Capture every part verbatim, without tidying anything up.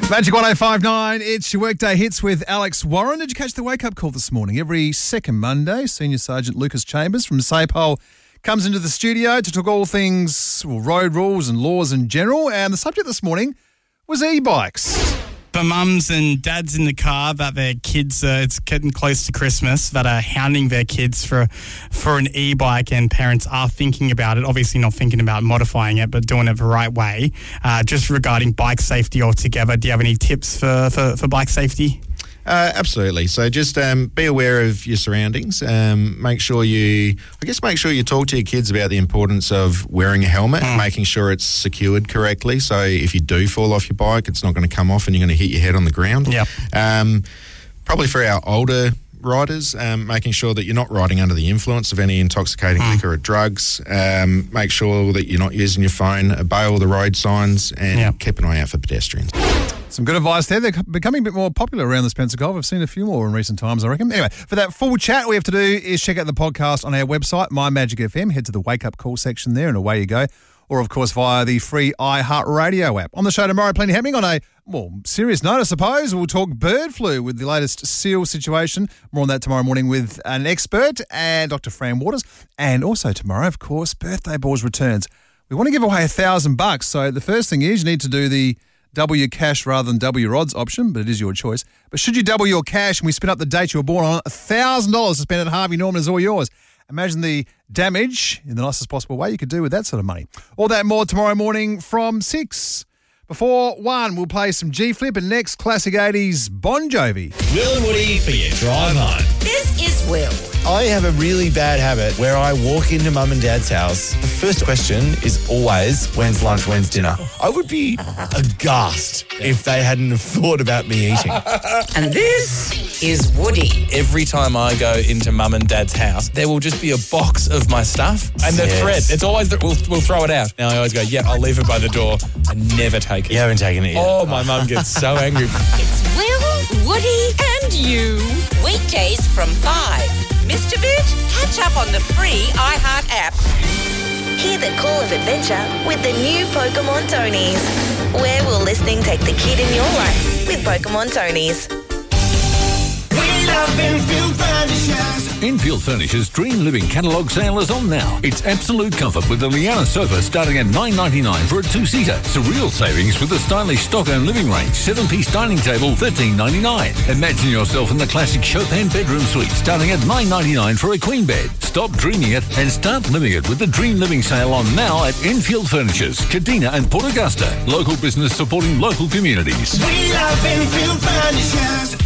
Magic one oh five nine, it's your Workday Hits with Alex Warren. Did you catch the wake-up call this morning? Every second Monday, Senior Sergeant Lucas Chambers from SAPOL comes into the studio to talk all things well, road rules and laws in general. And the subject this morning was e-bikes. For mums and dads in the car that their kids, uh, it's getting close to Christmas, that are hounding their kids for for an e-bike, and parents are thinking about it, obviously not thinking about modifying it, but doing it the right way. Uh, just regarding bike safety altogether, do you have any tips for, for, for bike safety? Uh, absolutely. So just um, be aware of your surroundings. Um, make sure you, I guess, make sure you talk to your kids about the importance of wearing a helmet, mm. making sure it's secured correctly. So if you do fall off your bike, it's not going to come off and you're going to hit your head on the ground. Yep. Um, probably for our older riders, um, making sure that you're not riding under the influence of any intoxicating mm. liquor or drugs. Um, make sure that you're not using your phone. Obey all the road signs and yep. keep an eye out for pedestrians. Some good advice there. They're becoming a bit more popular around the Spencer Gulf. I've seen a few more in recent times, I reckon. Anyway, for that full chat, all we have to do is check out the podcast on our website, My Magic F M. Head to the wake-up call section there and away you go. Or, of course, via the free iHeartRadio app. On the show tomorrow, plenty happening. On a, well, serious note, I suppose, we'll talk bird flu with the latest seal situation. More on that tomorrow morning with an expert and Doctor Fran Waters. And also tomorrow, of course, Birthday Balls returns. We want to give away a thousand bucks. So the first thing is you need to do the double your cash rather than double your odds option, but it is your choice. But should you double your cash and we spin up the date you were born on, one thousand dollars to spend at Harvey Norman is all yours. Imagine the damage in the nicest possible way you could do with that sort of money. All that and more tomorrow morning from six. Before one, we'll play some G-Flip and next classic eighties Bon Jovi. Will and Woody for your drive home. This is Will. I have a really bad habit where I walk into mum and dad's house. The first question is always, when's lunch, when's dinner? I would be aghast if they hadn't have thought about me eating. And this is Woody. Every time I go into mum and dad's house, there will just be a box of my stuff and the Yes. thread. It's always, the, we'll, we'll throw it out. Now I always go, yeah, I'll leave it by the door. I never take it. You haven't taken it yet. Oh, my mum gets so angry. It's Will, Woody, and you. Weekdays from five. Missed a bit? Catch up on the free iHeart app. Hear the call of adventure with the new Pokemon Tonies. Where will listening take the kid in your life with Pokemon Tonies? We love Enfield Furnishers. Enfield Furnishers' Dream Living catalogue sale is on now. It's absolute comfort with the Liana sofa starting at nine ninety-nine for a two-seater. Surreal savings with the stylish Stockholm living range seven-piece dining table thirteen ninety-nine. Imagine yourself in the classic Chopin bedroom suite starting at nine ninety-nine for a queen bed. Stop dreaming it and start living it with the Dream Living sale on now at Enfield Furnishers, Kadina and Port Augusta. Local business supporting local communities. We love Enfield Furnishers.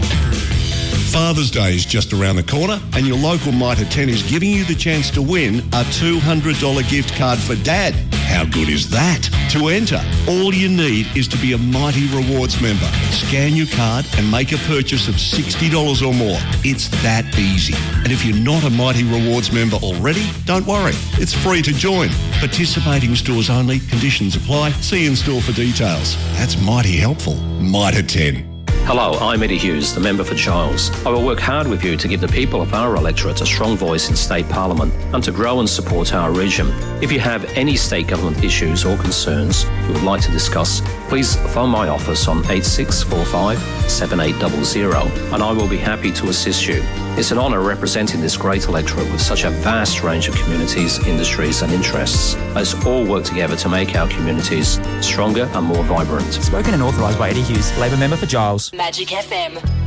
Father's Day is just around the corner and your local Mitre ten is giving you the chance to win a two hundred dollars gift card for Dad. How good is that? To enter, all you need is to be a Mighty Rewards member. Scan your card and make a purchase of sixty dollars or more. It's that easy. And if you're not a Mighty Rewards member already, don't worry. It's free to join. Participating stores only. Conditions apply. See in store for details. That's mighty helpful. Mitre ten. Hello, I'm Eddie Hughes, the member for Giles. I will work hard with you to give the people of our electorate a strong voice in state parliament and to grow and support our region. If you have any state government issues or concerns you would like to discuss, please phone my office on eight six four five, seven eight zero zero and I will be happy to assist you. It's an honour representing this great electorate with such a vast range of communities, industries and interests. Let's all work together to make our communities stronger and more vibrant. Spoken and authorised by Eddie Hughes, Labor member for Giles. Magic F M.